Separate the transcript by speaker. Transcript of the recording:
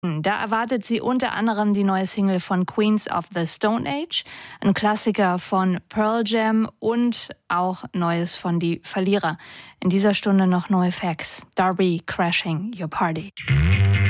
Speaker 1: Da erwartet sie unter anderem die neue Single von Queens of the Stone Age, ein Klassiker von Pearl Jam und auch Neues von Die Verlierer. In dieser Stunde noch neue Facts. Darby Crashing Your Party.